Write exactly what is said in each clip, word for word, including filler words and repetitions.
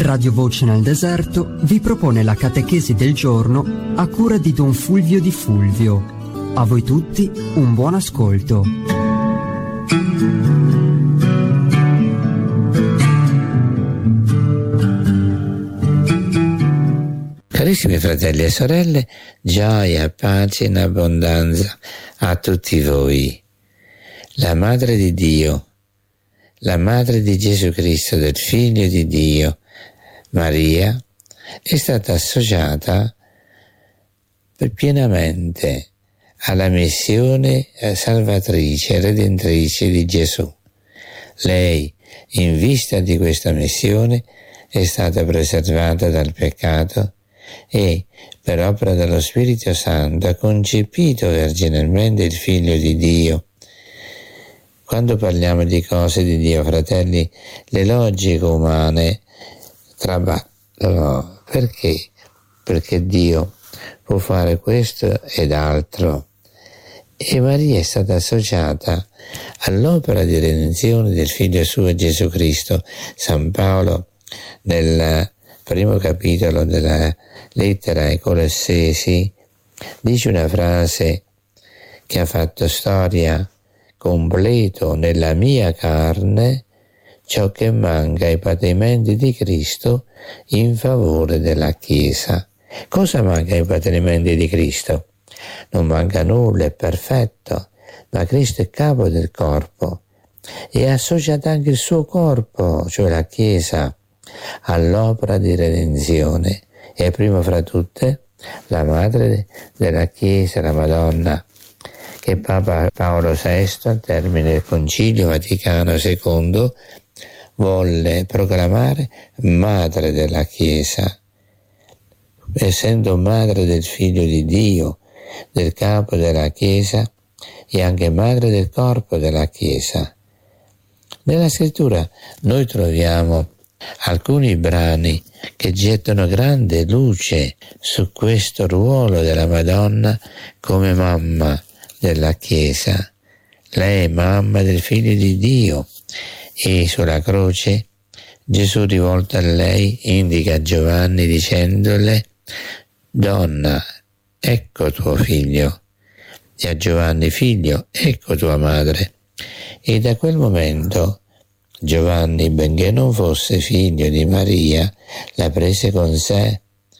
Radio Voce nel Deserto vi propone la catechesi del giorno a cura di Don Fulvio Di Fulvio. A voi tutti un buon ascolto. Carissimi fratelli e sorelle, gioia, pace in abbondanza a tutti voi. La Madre di Dio, la Madre di Gesù Cristo, del Figlio di Dio, Maria, è stata associata pienamente alla missione salvatrice e redentrice di Gesù. Lei, in vista di questa missione, è stata preservata dal peccato e, per opera dello Spirito Santo, ha concepito virginalmente il Figlio di Dio. Quando parliamo di cose di Dio, fratelli, le logiche umane traballano. Perché? Perché Dio può fare questo ed altro. E Maria è stata associata all'opera di redenzione del Figlio suo Gesù Cristo. San Paolo, nel primo capitolo della lettera ai Colossesi, dice una frase che ha fatto storia: completo nella mia carne ciò che manca ai patimenti di Cristo in favore della Chiesa. Cosa manca ai patimenti di Cristo? Non manca nulla, è perfetto, ma Cristo è capo del corpo e ha associato anche il suo corpo, cioè la Chiesa, all'opera di redenzione, e prima fra tutte la Madre della Chiesa, la Madonna, che Papa Paolo sesto, al termine del Concilio Vaticano secondo, volle proclamare Madre della Chiesa, essendo Madre del Figlio di Dio, del capo della Chiesa e anche Madre del corpo della Chiesa. Nella Scrittura noi troviamo alcuni brani che gettano grande luce su questo ruolo della Madonna come mamma della Chiesa. Lei è mamma del Figlio di Dio e sulla croce Gesù, rivolto a lei, indica Giovanni dicendole: donna, ecco tuo figlio, e a Giovanni: figlio, ecco tua madre. E da quel momento Giovanni, benché non fosse figlio di Maria, la prese con sé,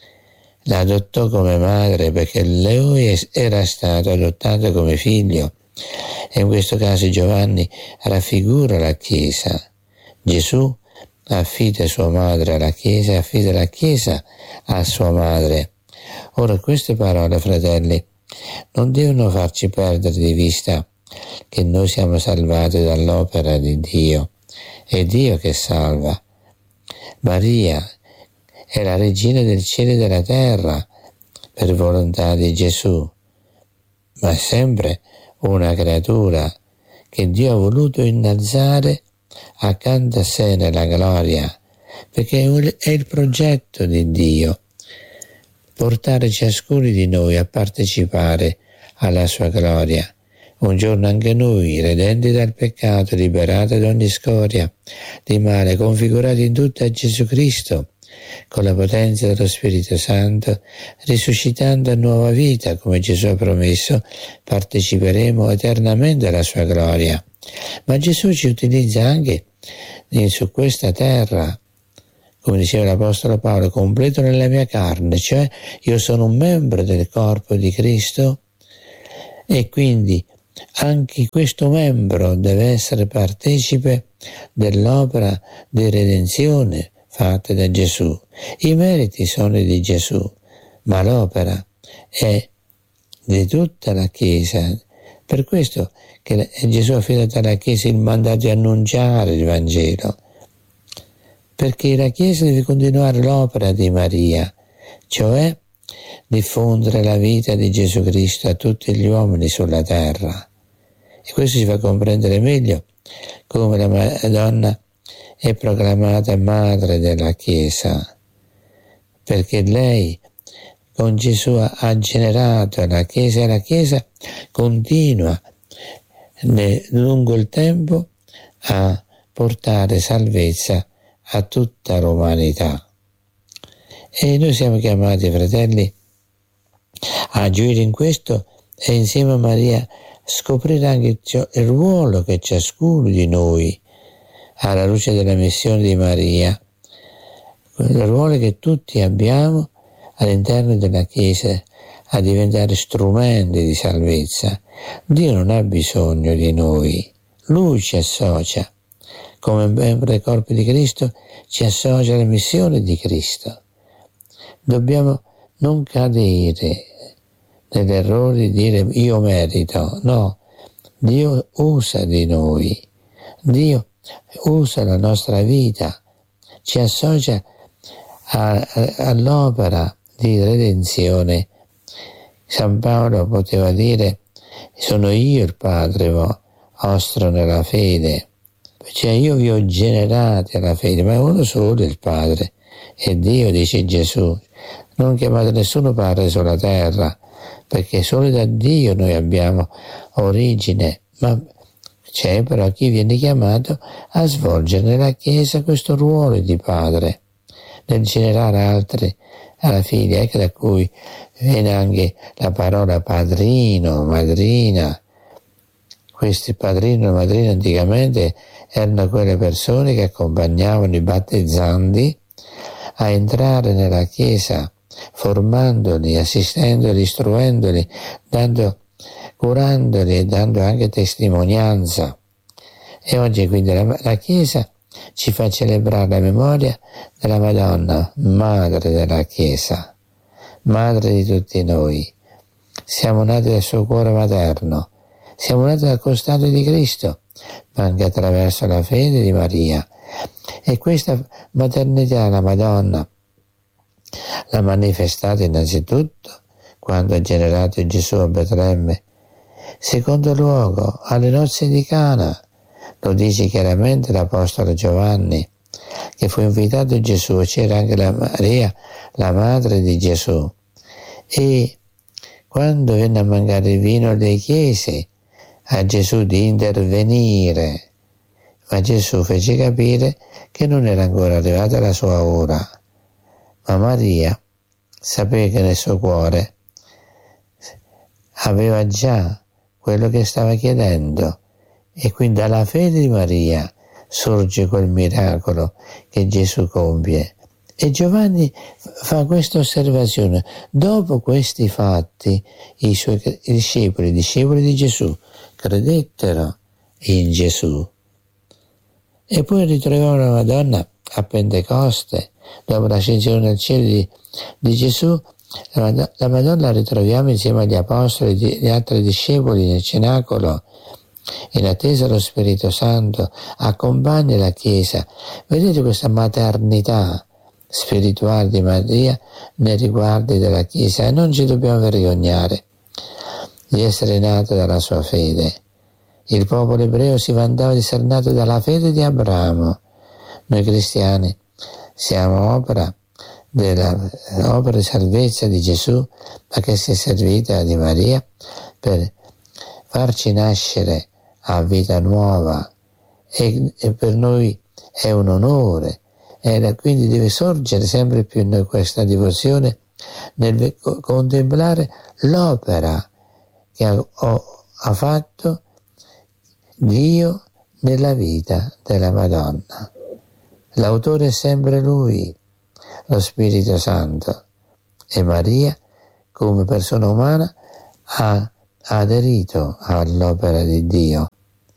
la adottò come madre, perché lui era stato adottato come figlio. E in questo caso Giovanni raffigura la Chiesa. Gesù affida sua madre alla Chiesa e affida la Chiesa a sua madre. Ora, queste parole, fratelli, non devono farci perdere di vista che noi siamo salvati dall'opera di Dio. È Dio che salva. Maria è la regina del cielo e della terra per volontà di Gesù, ma è sempre una creatura che Dio ha voluto innalzare accanto a sé nella gloria, perché è il progetto di Dio portare ciascuno di noi a partecipare alla sua gloria. Un giorno anche noi, redenti dal peccato, liberati da ogni scoria di male, configurati in tutto a Gesù Cristo, con la potenza dello Spirito Santo, risuscitando a nuova vita, come Gesù ha promesso, parteciperemo eternamente alla sua gloria. Ma Gesù ci utilizza anche su questa terra, come diceva l'Apostolo Paolo, completo nella mia carne, cioè io sono un membro del corpo di Cristo e quindi anche questo membro deve essere partecipe dell'opera di redenzione fatta da Gesù. I meriti sono di Gesù, ma l'opera è di tutta la Chiesa. Per questo che Gesù ha affidato alla Chiesa il mandato di annunciare il Vangelo, perché la Chiesa deve continuare l'opera di Maria, cioè diffondere la vita di Gesù Cristo a tutti gli uomini sulla terra. E questo ci fa comprendere meglio come la Madonna è proclamata madre della Chiesa, perché lei con Gesù ha generato la Chiesa e la Chiesa continua lungo il tempo a portare salvezza a tutta l'umanità. E noi siamo chiamati, fratelli, a gioire in questo e insieme a Maria scoprire anche il ruolo che ciascuno di noi, alla luce della missione di Maria, il ruolo che tutti abbiamo all'interno della Chiesa, a diventare strumenti di salvezza. Dio non ha bisogno di noi, Lui ci associa, come membro dei corpi di Cristo, ci associa alla missione di Cristo. Dobbiamo non cadere nell'errore di dire io merito, no, Dio usa di noi, Dio usa la nostra vita, ci associa a, a, all'opera di redenzione. San Paolo poteva dire sono io il Padre vostro nella fede, cioè io vi ho generati alla fede, ma uno solo il Padre, e Dio, dice Gesù, non chiamate nessuno Padre sulla terra, perché solo da Dio noi abbiamo origine, ma c'è però chi viene chiamato a svolgere nella Chiesa questo ruolo di padre, nel generare altri alla figlia, ecco da cui viene anche la parola padrino, madrina. Questi padrino e madrina anticamente erano quelle persone che accompagnavano i battezzandi a entrare nella Chiesa, formandoli, assistendoli, istruendoli, dando, curandoli e dando anche testimonianza. E oggi quindi la, la Chiesa ci fa celebrare la memoria della Madonna, madre della Chiesa, madre di tutti noi. Siamo nati dal suo cuore materno, siamo nati dal costato di Cristo, ma anche attraverso la fede di Maria. E questa maternità la Madonna l'ha manifestata innanzitutto quando ha generato Gesù a Betlemme. Secondo luogo, alle nozze di Cana, lo dice chiaramente l'Apostolo Giovanni, che fu invitato Gesù, c'era anche la Maria, la madre di Gesù, e quando venne a mancare il vino le chiese a Gesù di intervenire, ma Gesù fece capire che non era ancora arrivata la sua ora. Ma Maria sapeva che nel suo cuore aveva già quello che stava chiedendo, e quindi dalla fede di Maria sorge quel miracolo che Gesù compie. E Giovanni fa questa osservazione: dopo questi fatti i suoi discepoli, i discepoli di Gesù, credettero in Gesù. E poi ritroviamo la Madonna a Pentecoste, dopo l'ascensione al cielo di, di Gesù. La, la Madonna la ritroviamo insieme agli apostoli e agli altri discepoli nel cenacolo, in attesa dello Spirito Santo, accompagna la Chiesa. Vedete questa maternità spirituale di Maria nei riguardi della Chiesa, e non ci dobbiamo vergognare di essere nato dalla sua fede. Il popolo ebreo si vantava di essere nato dalla fede di Abramo. Noi cristiani siamo opera dell'opera di salvezza di Gesù, ma che si è servita di Maria per farci nascere a vita nuova, e, e per noi è un onore, e quindi deve sorgere sempre più in noi questa devozione nel contemplare l'opera che ha, ho, ha fatto Dio nella vita della Madonna. L'autore è sempre Lui, lo Spirito Santo, e Maria, come persona umana, ha aderito all'opera di Dio.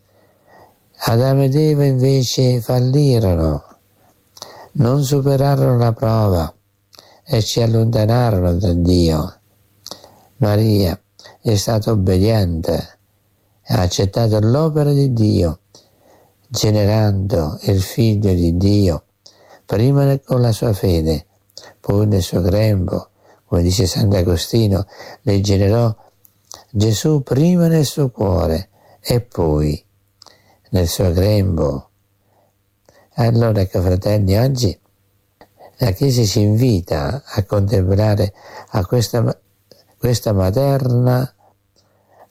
Adamo ed Eva invece fallirono, non superarono la prova e ci allontanarono da Dio. Maria è stata obbediente, ha accettato l'opera di Dio, generando il Figlio di Dio, prima con la sua fede, poi nel suo grembo, come dice Sant'Agostino, le generò Gesù prima nel suo cuore e poi nel suo grembo. Allora, ecco, fratelli, oggi la Chiesa ci invita a contemplare a questa, questa materna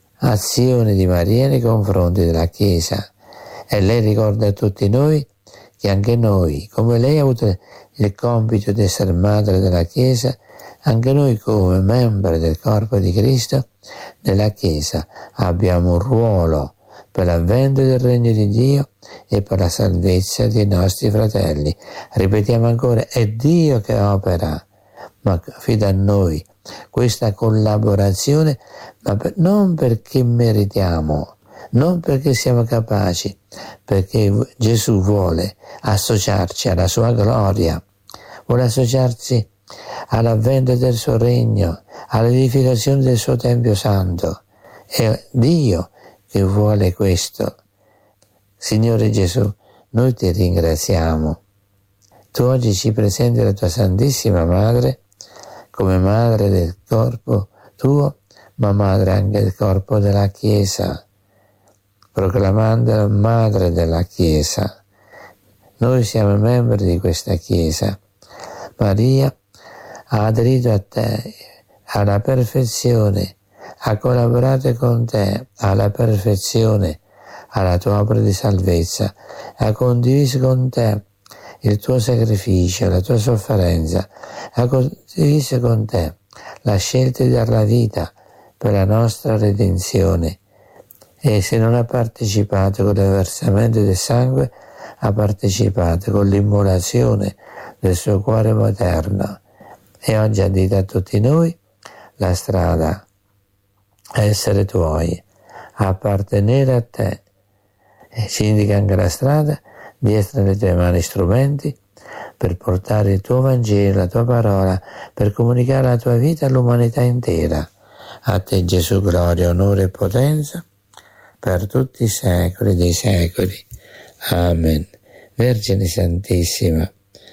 azione di Maria nei confronti della Chiesa, e lei ricorda a tutti noi che anche noi, come lei ha avuto il compito di essere madre della Chiesa, anche noi come membri del corpo di Cristo, nella Chiesa abbiamo un ruolo per l'avvento del regno di Dio e per la salvezza dei nostri fratelli. Ripetiamo ancora, è Dio che opera, ma affida a noi questa collaborazione, ma per, non perché meritiamo, non perché siamo capaci, perché Gesù vuole associarci alla sua gloria, vuole associarci all'avvento del suo regno, all'edificazione del suo Tempio Santo. È Dio che vuole questo. Signore Gesù, noi ti ringraziamo. Tu oggi ci presenti la tua Santissima Madre come madre del corpo tuo, ma madre anche del corpo della Chiesa, proclamandola madre della Chiesa. Noi siamo membri di questa Chiesa. Maria ha aderito a te alla perfezione, ha collaborato con te alla perfezione, alla tua opera di salvezza, ha condiviso con te il tuo sacrificio, la tua sofferenza, ha condiviso con te la scelta di dare la vita per la nostra redenzione. E se non ha partecipato con il versamento del sangue, ha partecipato con l'immolazione del suo cuore materno. E oggi ha detto a tutti noi la strada a essere tuoi, a appartenere a te, e ci indica anche la strada di essere nelle tue mani strumenti per portare il tuo Vangelo, la tua parola, per comunicare la tua vita all'umanità intera. A te Gesù gloria, onore e potenza per tutti i secoli dei secoli. Amen. Vergine Santissima,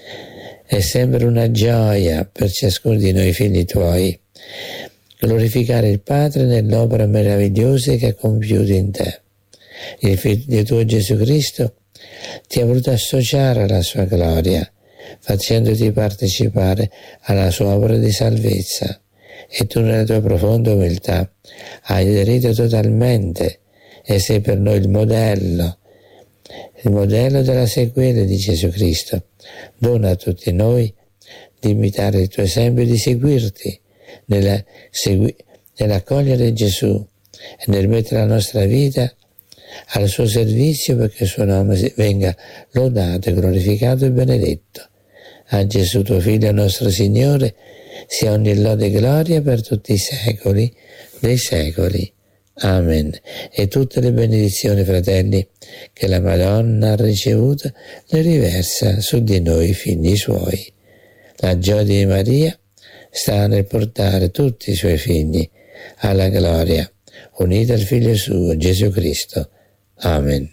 è sempre una gioia per ciascuno di noi figli tuoi glorificare il Padre nell'opera meravigliosa che ha compiuto in te. Il Figlio tuo Gesù Cristo ti ha voluto associare alla sua gloria, facendoti partecipare alla sua opera di salvezza, e tu nella tua profonda umiltà hai aderito totalmente e sei per noi il modello, il modello della sequela di Gesù Cristo. Dona a tutti noi di imitare il tuo esempio e di seguirti nella, segui, nell'accogliere Gesù e nel mettere la nostra vita al suo servizio, perché il suo nome venga lodato, glorificato e benedetto. A Gesù tuo Figlio nostro Signore sia ogni lode e gloria per tutti i secoli dei secoli. Amen. E tutte le benedizioni, fratelli, che la Madonna ha ricevuto, le riversa su di noi figli suoi. La gioia di Maria sta nel portare tutti i suoi figli alla gloria, unita al Figlio suo, Gesù Cristo. Amen.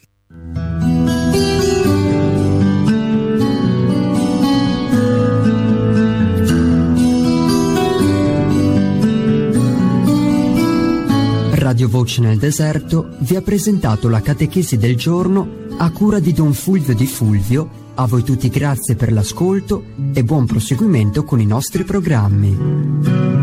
Radio Voce nel Deserto vi ha presentato la catechesi del giorno a cura di Don Fulvio Di Fulvio. A voi tutti grazie per l'ascolto e buon proseguimento con i nostri programmi.